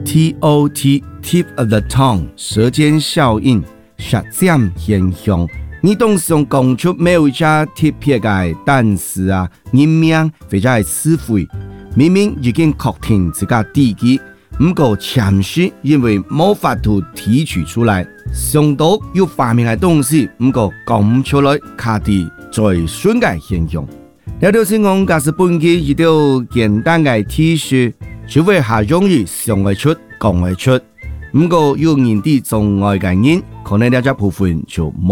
TOT tip of the tongue 舌尖效应舌尖现象。你当上讲出没有一家特别的单词啊、音名或者是词汇，明明已经确定自家地基，不过暂时因为无法度提取出来，想到有发明的东西，不过讲不出来，卡在最顺的现象。了条是我假是本期一条简单的提示，就会下容易想得出、讲得出，不过有人的障碍的人，可能了这部分就